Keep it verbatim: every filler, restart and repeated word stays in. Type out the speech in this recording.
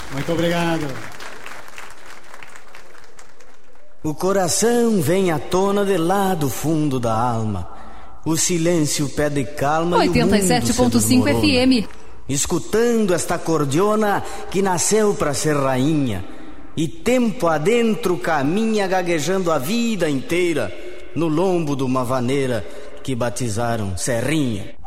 Muito obrigado. O coração vem à tona de lá do fundo da alma. O silêncio pede calma oitenta e sete ponto cinco F M. Escutando esta cordiona que nasceu para ser rainha. E tempo adentro caminha gaguejando a vida inteira no lombo de uma vaneira que batizaram Serrinha.